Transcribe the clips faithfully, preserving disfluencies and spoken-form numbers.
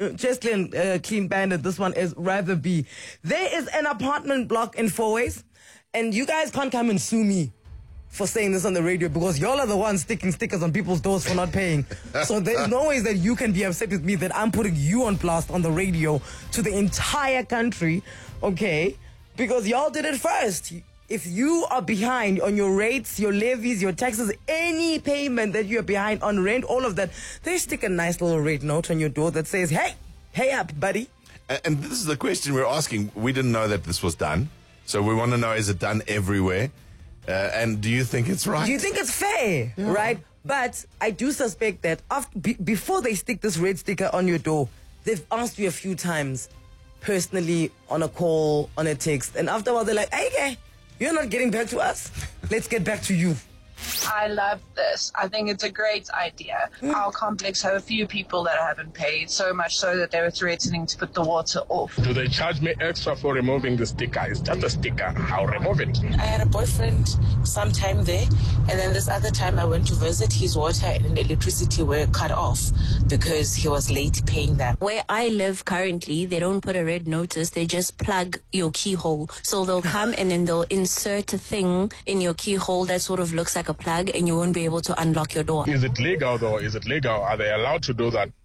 Just clean, uh, clean bandit. This one is rather be. There is an apartment block in Fourways, and you guys can't come and sue me for saying this on the radio because y'all are the ones sticking stickers on people's doors for not paying. So there's no way that you can be upset with me that I'm putting you on blast on the radio to the entire country, okay? Because y'all did it first. If you are behind on your rates, your levies, your taxes, any payment that you're behind on rent, all of that, they stick a nice little rate note on your door that says, hey, hey up, buddy. And this is the question we're asking. We didn't know that this was done. So we want to know, is it done everywhere? Uh, and do you think it's right? Do you think it's fair, yeah. right? But I do suspect that after, be, before they stick this red sticker on your door, they've asked you a few times, personally, on a call, on a text. And after a while, they're like, hey, okay, you're not getting back to us. Let's get back to you. I love this. I think it's a great idea. Mm. Our complex have a few people that haven't paid, so much so that they were threatening to put the water off. Do they charge me extra for removing the sticker? It's just a sticker. I'll remove it. I had a boyfriend sometime there, and then this other time I went to visit, his water and electricity were cut off because he was late paying them. Where I live currently, they don't put a red notice. They just plug your keyhole. So they'll come and then they'll insert a thing in your keyhole that sort of looks like a plug, and you won't be able to unlock your door. Is it legal though? Is it legal? Are they allowed to do that?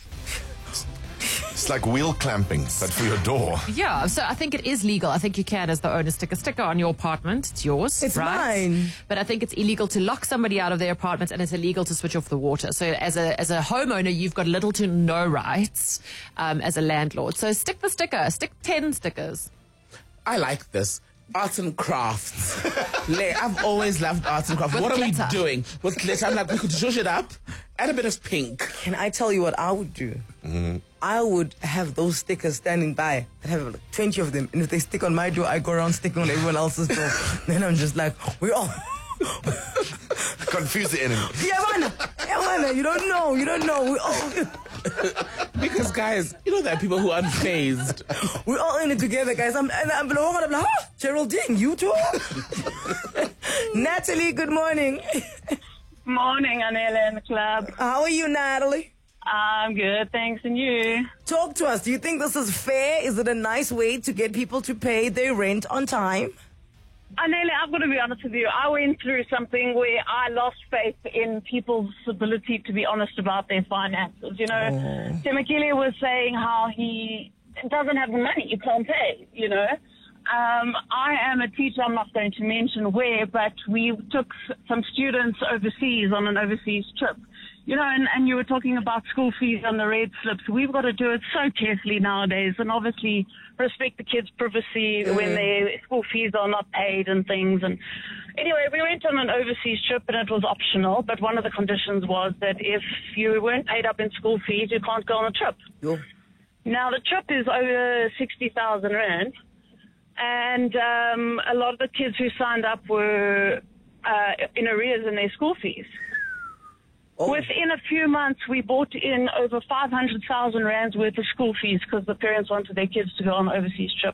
It's like wheel clamping, but for your door. Yeah, so I think it is legal. I think you can, as the owner, stick a sticker on your apartment. It's yours, It's right? mine. But I think it's illegal to lock somebody out of their apartment, and it's illegal to switch off the water. So as a as a homeowner, you've got little to no rights um, as a landlord. So stick the sticker. Stick ten stickers. I like this. Arts and crafts. I've always loved arts and crafts. With what glitter. are we doing with glitter? I'm like, we could zhuzh it up, add a bit of pink. Can I tell you what I would do? Mm-hmm. I would have those stickers standing by. I'd have like twenty of them. And if they stick on my door, I go around sticking on everyone else's door. Then I'm just like, we all... Confuse the enemy. Yeah, man. Yeah, man. You don't know. You don't know. We all... Because, guys, you know there are people who are unfazed. We're all in it together, guys. I'm, and I'm, I'm like, huh? Geraldine, you too? Natalie, good morning. Morning, Anela in the club. How are you, Natalie? I'm good, thanks, and you? Talk to us. Do you think this is fair? Is it a nice way to get people to pay their rent on time? Anela, I've got to be honest with you. I went through something where I lost faith in people's ability to be honest about their finances. You know, oh. Temakile was saying how he doesn't have the money, you can't pay, you know. Um, I am a teacher, I'm not going to mention where, but we took some students overseas on an overseas trip. You know, and, and you were talking about school fees on the red slips. We've got to do it so carefully nowadays and obviously respect the kids' privacy mm. when their school fees are not paid and things. And anyway, we went on an overseas trip and it was optional, but one of the conditions was that if you weren't paid up in school fees, you can't go on a trip. Yeah. Now, the trip is over sixty thousand rand, and um, a lot of the kids who signed up were uh, in arrears in their school fees. Oh. Within a few months, we brought in over five hundred thousand rands worth of school fees because the parents wanted their kids to go on an overseas trip.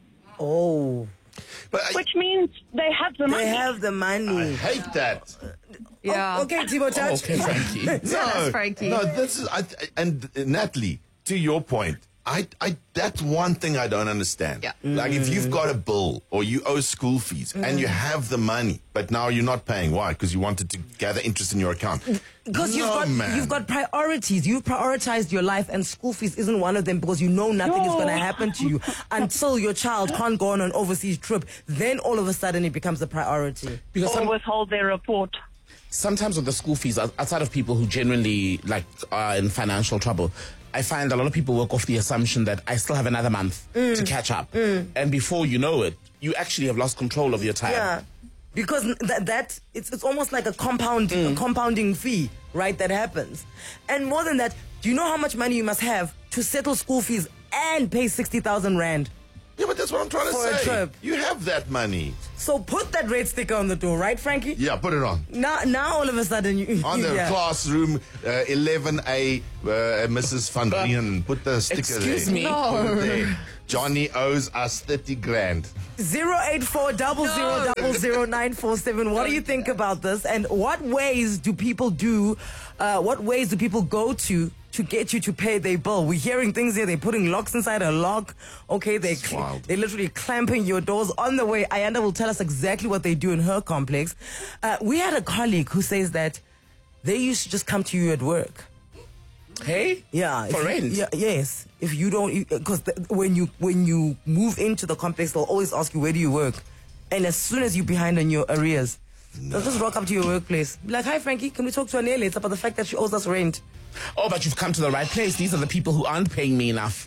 Oh. But I, Which means they have the money. They have the money. I hate that. Yeah. Oh, okay, Tibo, judge. Oh, okay, Frankie. No, That's Frankie. no, this is, I, and uh, Natalie, to your point, I, I, that's one thing I don't understand. Yeah. Like if you've got a bill or you owe school fees mm. and you have the money, but now you're not paying. Why? Because you wanted to gather interest in your account. Because no, you've got man. you've got priorities. You've prioritized your life, and school fees isn't one of them because you know nothing no. is going to happen to you until your child can't go on an overseas trip. Then all of a sudden it becomes a priority. Because or some, withhold their report. Sometimes with the school fees, outside of people who genuinely like are in financial trouble, I find a lot of people work off the assumption that I still have another month mm. to catch up. Mm. And before you know it, you actually have lost control of your time. Yeah, because that, that it's, it's almost like a, compound, mm. a compounding fee, right, that happens. And more than that, do you know how much money you must have to settle school fees and pay sixty thousand rand? Yeah, but that's what I'm trying to for say. A trip. You have that money. So put that red sticker on the door, right, Frankie? Yeah, put it on. Now, now all of a sudden you... On the yeah. classroom, uh, eleven A, uh, Missus Van Reen, put the sticker Excuse there. me. No. Put it there. Johnny owes us thirty grand. zero eight four double zero double zero nine four seven. What do you think about this? And what ways do people do, uh, what ways do people go to to get you to pay their bill. We're hearing things here. They're putting locks inside a lock. Okay, they cl- they're literally clamping your doors. On the way, Ayanda will tell us exactly what they do in her complex. Uh, we had a colleague who says that they used to just come to you at work. Hey? Yeah. For if rent? You, yeah, yes. If you don't, because when you when you move into the complex, they'll always ask you, where do you work? And as soon as you're behind on your arrears, no. they'll just rock up to your workplace. Be like, hi, Frankie, can we talk to Anele? It's about the fact that she owes us rent. Oh, but you've come to the right place. These are the people who aren't paying me enough.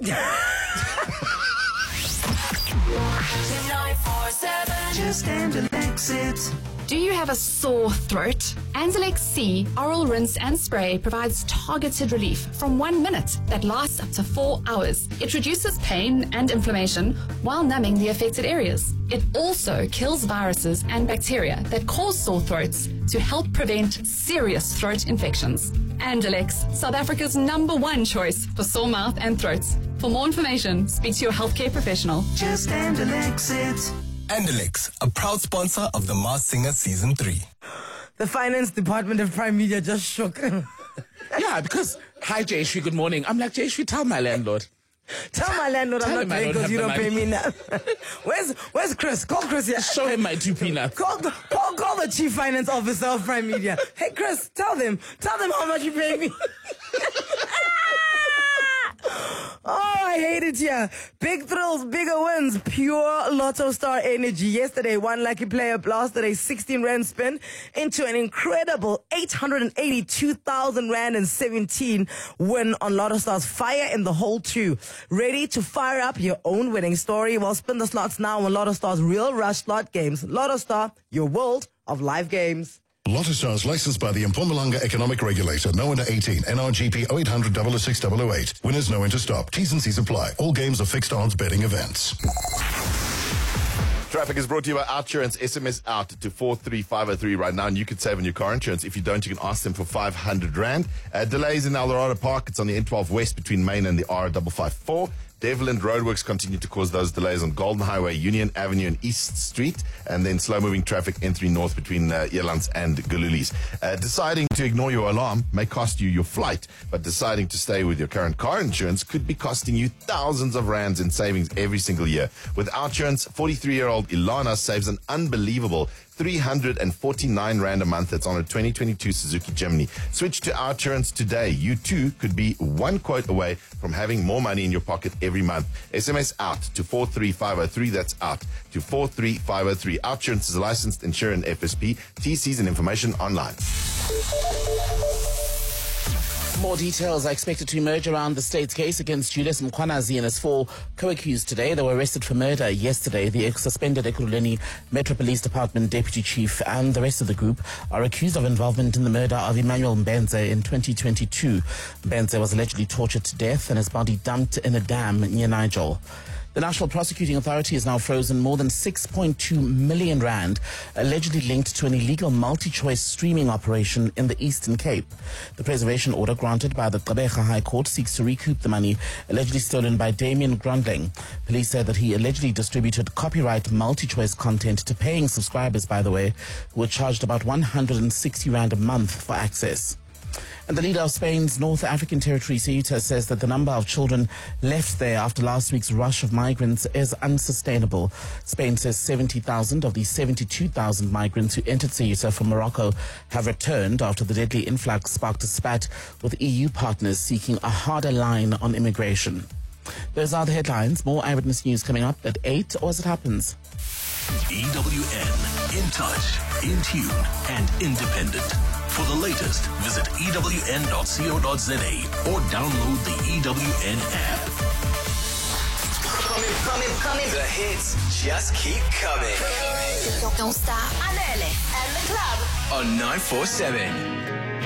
Just Andalex it. Do you have a sore throat? Andalex C Oral Rinse and Spray provides targeted relief from one minute that lasts up to four hours. It reduces pain and inflammation while numbing the affected areas. It also kills viruses and bacteria that cause sore throats to help prevent serious throat infections. Andalex, South Africa's number one choice for sore mouth and throats. For more information, speak to your healthcare professional. Just Andalex it. Andalex, a proud sponsor of The Masked Singer Season three. The finance department of Prime Media just shook. Yeah, because, hi Jayshri, good morning. I'm like, Jayshri, tell my landlord. Tell my landlord Tell I'm not him I paying don't because have you the don't pay money. me now. where's Where's Chris? Call Chris here. Show him my two peanuts. Call, call, call the chief finance officer of Prime Media. Hey, Chris, tell them. Tell them how much you pay me. Oh, I hate it here. Big thrills, bigger wins. Pure Lotto Star energy. Yesterday, one lucky player blasted a sixteen rand spin into an incredible eight hundred eighty-two thousand rand and seventeen win on Lotto Star's Fire in the Hole two. Ready to fire up your own winning story? Well, spin the slots now on Lotto Star's Real Rush slot games. Lotto Star, your world of live games. Lotto Stars licensed by the Mpumalanga Economic Regulator. No under eighteen. N R G P oh eight hundred, oh oh six, oh oh eight. Winners know when to stop. T's and C's apply. All games are fixed odds betting events. Traffic is brought to you by Outsurance. S M S out to four three five oh three right now, and you could save on your car insurance. If you don't, you can ask them for five hundred rand. Uh, delays in Eldorado Park. It's on the N twelve West between Main and the R five five four. Devlin roadworks continue to cause those delays on Golden Highway, Union Avenue and East Street, and then slow-moving traffic N three North between uh, Elands and Gululis. Uh, deciding to ignore your alarm may cost you your flight, but deciding to stay with your current car insurance could be costing you thousands of rands in savings every single year. With Outsurance, forty-three-year-old Ilana saves an unbelievable three hundred forty-nine rand a month. That's on a twenty twenty-two Suzuki Jimny. Switch to Outsurance today. You too could be one quote away from having more money in your pocket every month. S M S out to four three five oh three. That's out to four three five oh three. Outsurance is a licensed insurer and F S P. T Cs and information online. More details are expected to emerge around the state's case against Julius Mkhwanazi and his four co-accused today. They were arrested for murder yesterday. The suspended Ekurhuleni Metro Police Department deputy chief and the rest of the group are accused of involvement in the murder of Emmanuel Mbenze in twenty twenty-two. Mbenze was allegedly tortured to death and his body dumped in a dam near Nigel. The National Prosecuting Authority has now frozen more than six point two million rand, allegedly linked to an illegal multi-choice streaming operation in the Eastern Cape. The preservation order granted by the Gqeberha High Court seeks to recoup the money allegedly stolen by Damien Grundling. Police said that he allegedly distributed copyright multi-choice content to paying subscribers, by the way, who were charged about one hundred sixty rand a month for access. And the leader of Spain's North African territory, Ceuta, says that the number of children left there after last week's rush of migrants is unsustainable. Spain says seventy thousand of the seventy-two thousand migrants who entered Ceuta from Morocco have returned after the deadly influx sparked a spat with E U partners seeking a harder line on immigration. Those are the headlines. More Eyewitness News coming up at eight, or as it happens. E W N, in touch, in tune, and independent. For the latest, visit E W N dot co dot za or download the E W N app. Coming, coming, coming. The hits just keep coming. Don't stop. Anele and the club On nine four seven.